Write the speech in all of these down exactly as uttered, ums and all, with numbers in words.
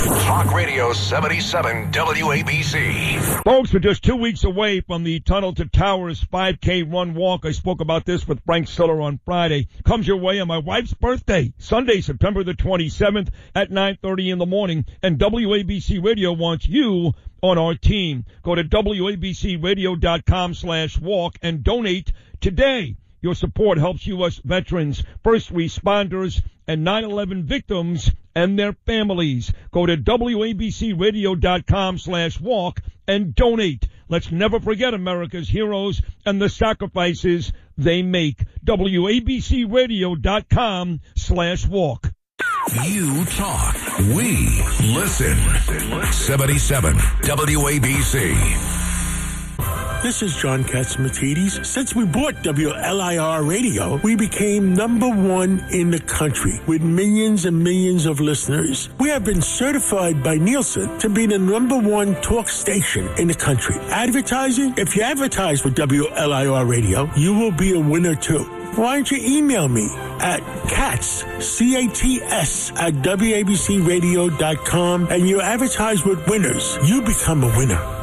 Talk Radio seventy-seven W A B C. Folks, we're just two weeks away from the Tunnel to Towers five K run walk. I spoke about this with Frank Stiller on Friday. Comes your way on my wife's birthday, Sunday, September the twenty-seventh at nine thirty in the morning. And W A B C Radio wants you on our team. Go to W A B C radio dot com slash walk and donate today. Your support helps U S veterans, first responders, and nine eleven victims and their families. Go to W A B C radio dot com slash walk and donate. Let's never forget America's heroes and the sacrifices they make. W A B C radio dot com slash walk. You talk. We listen. seventy-seven W A B C. This is John Katsimatidis. Since we bought W L I R Radio, we became number one in the country with millions and millions of listeners. We have been certified by Nielsen to be the number one talk station in the country. Advertising? If you advertise with W L I R Radio, you will be a winner too. Why don't you email me at cats, C A T S, at W A B C radio dot com and you advertise with winners. You become a winner.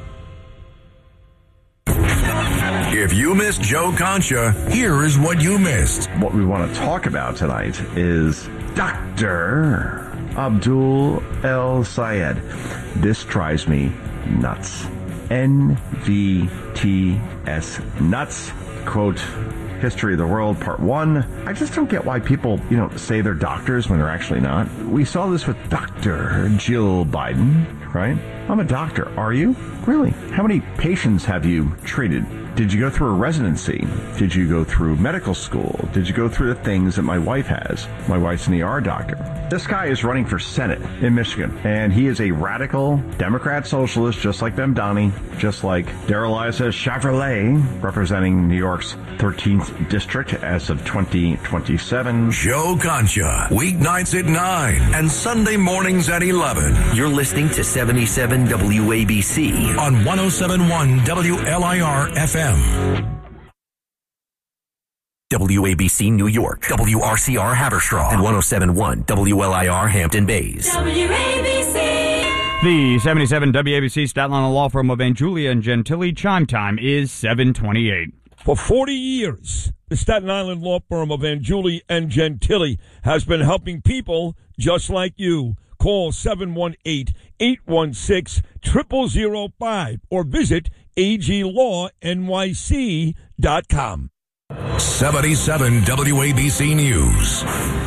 If you missed Joe Concha, here is what you missed. What we want to talk about tonight is Doctor Abdul El Sayed. This drives me nuts. N V T S nuts. Quote, History of the World, Part one. I just don't get why people, you know, say they're doctors when they're actually not. We saw this with Doctor Jill Biden, right? I'm a doctor. Are you? Really? How many patients have you treated? Did you go through a residency? Did you go through medical school? Did you go through the things that my wife has? My wife's an E R doctor. This guy is running for Senate in Michigan, and he is a radical Democrat socialist, just like Memdani, just like Darrell-Issa Chevrolet, representing New York's thirteenth district as of twenty twenty-seven. Joe Concha, weeknights at nine and Sunday mornings at eleven. You're listening to seventy-seven W A B C on one oh seven point one W L I R F M. W A B C New York, W R C R Haverstraw, and one oh seven point one W L I R Hampton Bays. W A B C. The seventy-seven W A B C Staten Island law firm of Angiulia and Gentili. Chime time is seven twenty-eight. For forty years, the Staten Island law firm of Angiulia and Gentili has been helping people just like you. Call seven one eight, eight one six, zero zero zero five or visit A G law N Y C dot com. seventy-seven W A B C News.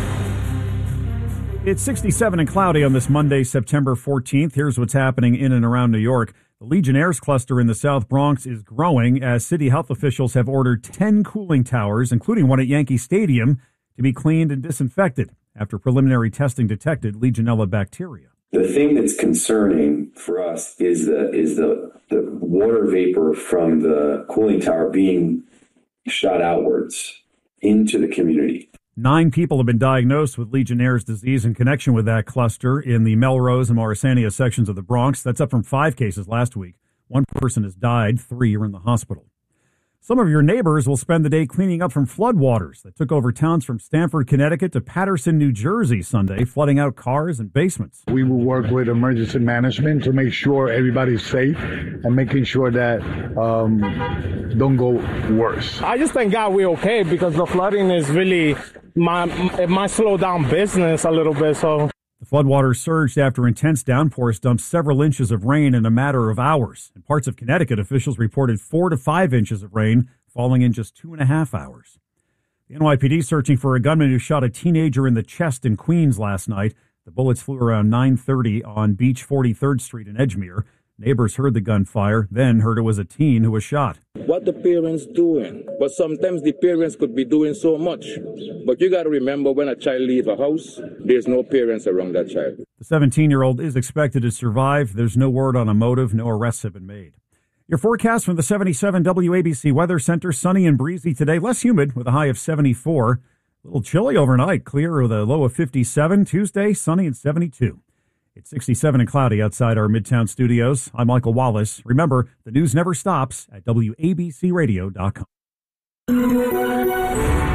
It's sixty-seven and cloudy on this Monday, September fourteenth. Here's what's happening in and around New York. The Legionnaires cluster in the South Bronx is growing as city health officials have ordered ten cooling towers, including one at Yankee Stadium, to be cleaned and disinfected after preliminary testing detected Legionella bacteria. The thing that's concerning for us is the is the, the water vapor from the cooling tower being shot outwards into the community. Nine people have been diagnosed with Legionnaire's disease in connection with that cluster in the Melrose and Morrisania sections of the Bronx. That's up from five cases last week. One person has died. Three are in the hospital. Some of your neighbors will spend the day cleaning up from floodwaters that took over towns from Stamford, Connecticut to Paterson, New Jersey Sunday, flooding out cars and basements. We will work with emergency management to make sure everybody's safe and making sure that um, don't go worse. I just thank God we're okay because the flooding is really, my, it might slow down business a little bit, so... The floodwaters surged after intense downpours dumped several inches of rain in a matter of hours. In parts of Connecticut, officials reported four to five inches of rain falling in just two and a half hours. The N Y P D searching for a gunman who shot a teenager in the chest in Queens last night. The bullets flew around nine thirty on Beach forty-third Street in Edgemere. Neighbors heard the gunfire, then heard it was a teen who was shot. What the parents doing? But sometimes the parents could be doing so much. But you got to remember, when a child leaves a house, there's no parents around that child. The seventeen-year-old is expected to survive. There's no word on a motive. No arrests have been made. Your forecast from the seventy-seven W A B C Weather Center. Sunny and breezy today. Less humid with a high of seventy-four. A little chilly overnight. Clear with a low of fifty-seven. Tuesday, sunny and seventy-two. It's sixty-seven and cloudy outside our Midtown studios. I'm Michael Wallace. Remember, the news never stops at W A B C radio dot com.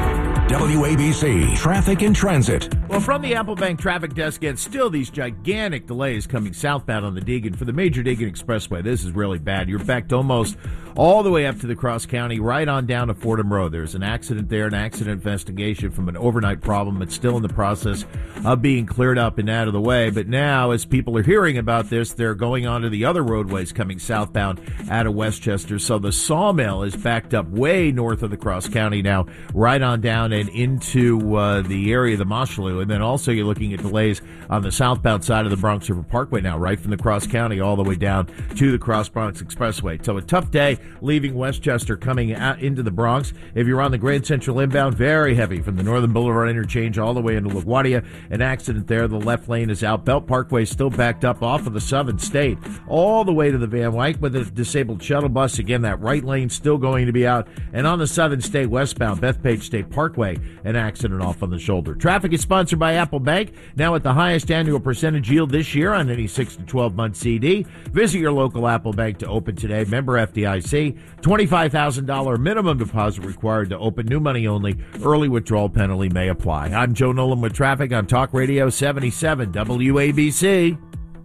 W A B C Traffic and Transit. Well, from the Apple Bank Traffic Desk, and still these gigantic delays coming southbound on the Deegan. For the major Deegan Expressway, this is really bad. You're backed almost all the way up to the Cross County, right on down to Fordham Road. There's an accident there, an accident investigation from an overnight problem. It's still in the process of being cleared up and out of the way. But now, as people are hearing about this, they're going onto the other roadways coming southbound out of Westchester. So the Sawmill is backed up way north of the Cross County now, right on down and into uh, the area of the Mosholu. And then also you're looking at delays on the southbound side of the Bronx River Parkway now, right from the Cross County all the way down to the Cross Bronx Expressway. So a tough day leaving Westchester coming out into the Bronx. If you're on the Grand Central inbound, very heavy from the Northern Boulevard interchange all the way into LaGuardia. An accident there. The left lane is out. Belt Parkway still backed up off of the Southern State all the way to the Van Wyck with a disabled shuttle bus. Again, that right lane still going to be out. And on the Southern State westbound, Bethpage State Parkway, an accident off on the shoulder. Traffic is sponsored by Apple Bank, now at the highest annual percentage yield this year on any six to twelve month C D. Visit your local Apple Bank to open today. Member F D I C. twenty-five thousand dollars minimum deposit required to open. New money only. Early withdrawal penalty may apply. I'm Joe Nolan with traffic on Talk Radio seventy-seven W A B C.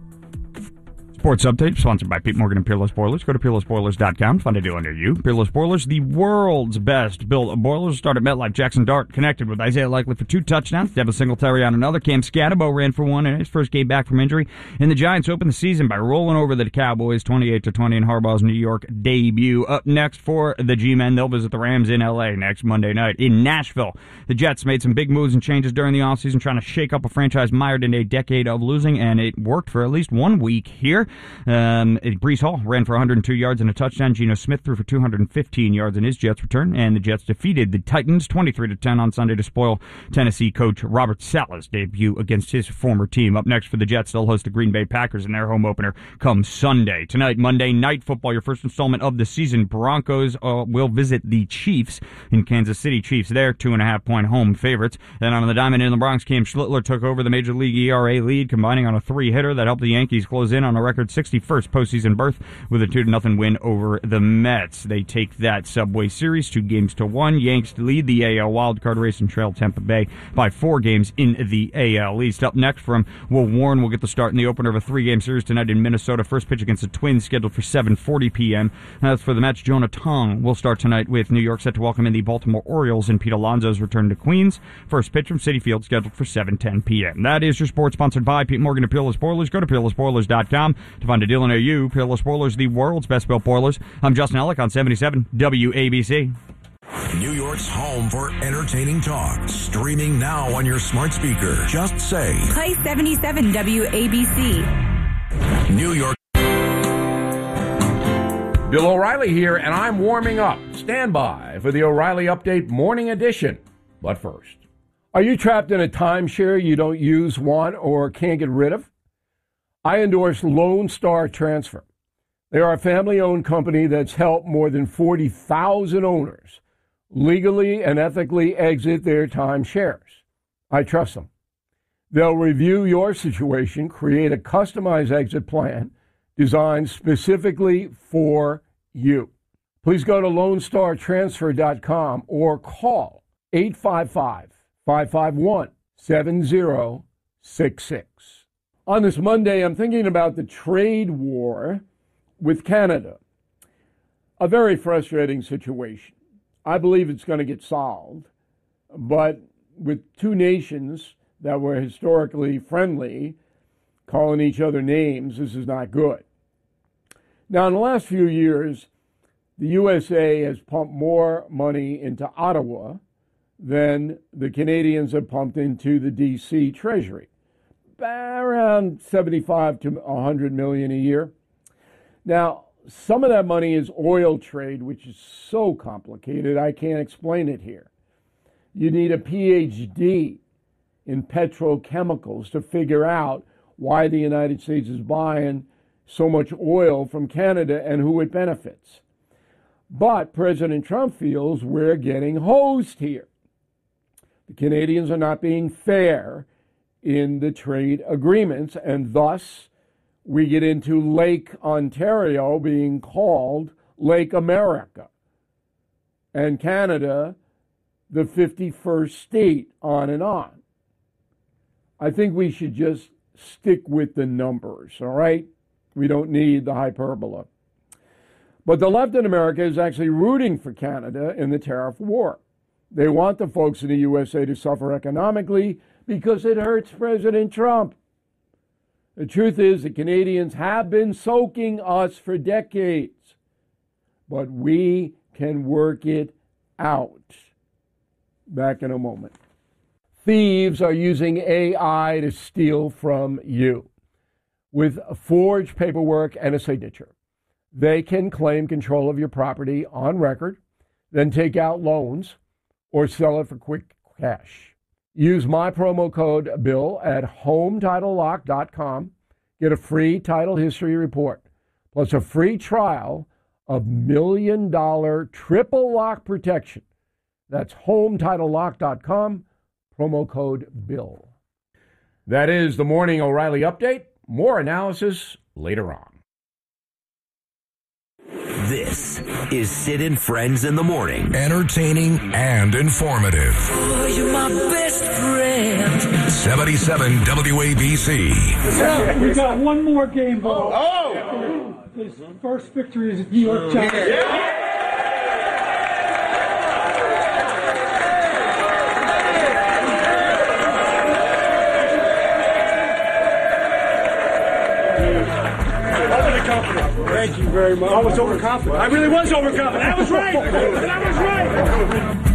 Sports Update, sponsored by Pete Morgan and Peerless Boilers. Go to peerless boilers dot com. Find a deal under you. Peerless Boilers, the world's best built boilers. Start at MetLife. Jackson Dart connected with Isaiah Likely for two touchdowns. Devin Singletary on another. Cam Scatterbo ran for one in his first game back from injury. And the Giants opened the season by rolling over the Cowboys twenty-eight to twenty in Harbaugh's New York debut. Up next for the G-Men, they'll visit the Rams in L A next Monday night. In Nashville, the Jets made some big moves and changes during the offseason, trying to shake up a franchise mired in a decade of losing, and it worked for at least one week here. Um, Breece Hall ran for one hundred two yards and a touchdown. Geno Smith threw for two hundred fifteen yards in his Jets return, and the Jets defeated the Titans twenty-three to ten on Sunday to spoil Tennessee coach Robert Saleh's debut against his former team. Up next for the Jets, they'll host the Green Bay Packers in their home opener come Sunday. Tonight, Monday Night Football, your first installment of the season. Broncos uh, will visit the Chiefs in Kansas City. Chiefs there, two and a half point home favorites. Then on the diamond in the Bronx, Cam Schlittler took over the Major League E R A lead, combining on a three-hitter that helped the Yankees close in on a record sixty-first postseason berth with a two to nothing win over the Mets. They take that Subway Series two games to one. Yanks lead the A L wildcard race and trail Tampa Bay by four games in the A L East. Up next from Will Warren, will get the start in the opener of a three-game series tonight in Minnesota. First pitch against the Twins scheduled for seven forty p.m. As for the Mets, Jonah Tong will start tonight with New York set to welcome in the Baltimore Orioles and Pete Alonso's return to Queens. First pitch from Citi Field scheduled for seven ten p.m. That is your sports, sponsored by Pete Morgan and Peerless Boilers. Go to peerless boilers dot com to find a deal near you. Peerless Boilers, the world's best built boilers. I'm Justin Ellick on seventy-seven W A B C. New York's home for entertaining talk. Streaming now on your smart speaker. Just say Play seventy-seven W A B C. New York. Bill O'Reilly here, and I'm warming up. Stand by for the O'Reilly Update Morning Edition. But first, are you trapped in a timeshare you don't use, want, or can't get rid of? I endorse Lone Star Transfer. They are a family-owned company that's helped more than forty thousand owners legally and ethically exit their timeshares. I trust them. They'll review your situation, create a customized exit plan designed specifically for you. Please go to lone star transfer dot com or call eight five five, five five one, seven zero six six. On this Monday, I'm thinking about the trade war with Canada. A very frustrating situation. I believe it's going to get solved, but with two nations that were historically friendly calling each other names, this is not good. Now, in the last few years, the U S A has pumped more money into Ottawa than the Canadians have pumped into the D C Treasury, around seventy-five to one hundred million a year. Now, some of that money is oil trade, which is so complicated, I can't explain it here. You need a P H D in petrochemicals to figure out why the United States is buying so much oil from Canada and who it benefits. But President Trump feels we're getting hosed here. The Canadians are not being fair in the trade agreements, and thus we get into Lake Ontario being called Lake America. And Canada the fifty-first state, on and on. I think we should just stick with the numbers, all right? We don't need the hyperbola. But the left in America is actually rooting for Canada in the tariff war. They want the folks in the U S A to suffer economically because it hurts President Trump. The truth is the Canadians have been soaking us for decades, but we can work it out. Back in a moment. Thieves are using A I to steal from you. With forged paperwork and a signature, they can claim control of your property on record, then take out loans or sell it for quick cash. Use my promo code BILL at home title lock dot com. Get a free title history report, plus a free trial of million dollar triple lock protection. That's home title lock dot com, promo code BILL. That is the Morning O'Reilly Update. More analysis later on. This is Sid and Friends in the Morning. Entertaining and informative. Oh, you're my best friend. seventy-seven W A B C. So, we got one more game ball. Oh! His first victory is New York Giants. Yeah. Thank you very much. I was overconfident. I really was overconfident. I was right. I was right.